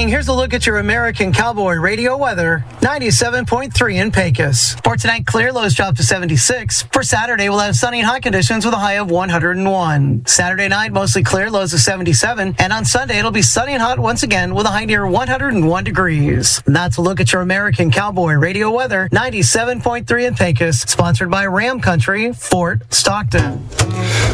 evening. Here's a look at your American Cowboy radio weather. 97.3 in Pecos. For tonight, clear, lows drop to 76. For Saturday, we'll have sunny and hot conditions with a high of 101. Saturday night, mostly clear, lows of 77. And on Sunday, it'll be sunny and hot once again with a high near 101 degrees. And that's a look at your American Cowboy radio weather. 97.3 in Pecos. Sponsored by Ram Country, Fort Stockton.